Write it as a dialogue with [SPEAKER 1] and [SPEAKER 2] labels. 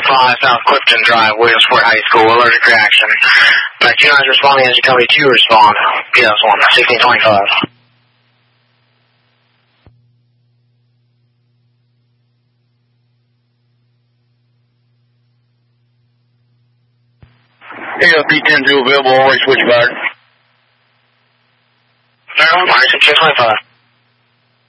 [SPEAKER 1] South Clifton Drive, Williamsport High School, allergic reaction. Back to you guys responding as you tell me to respond. PS1, 1625.
[SPEAKER 2] P10 available, always switchback.
[SPEAKER 1] Maryland, 1625.